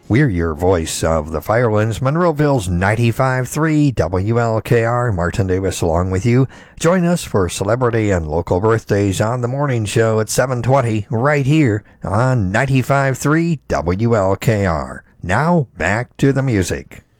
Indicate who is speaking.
Speaker 1: We're your voice of the Firelands, Monroeville's 95.3 WLKR. Martin Davis along with you. Join us for celebrity and local birthdays on the morning show at 7:20 right here on 95.3 WLKR. Now, back to the music.